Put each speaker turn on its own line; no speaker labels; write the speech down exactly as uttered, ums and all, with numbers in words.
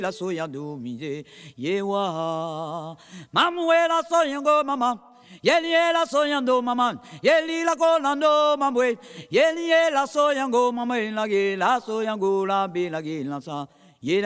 la soya do mije yewa mamwe la soya go mama yeli la soya do mama yeli la go nando mamwe yeli la soya go mama la ge la soya go la be la ge la sa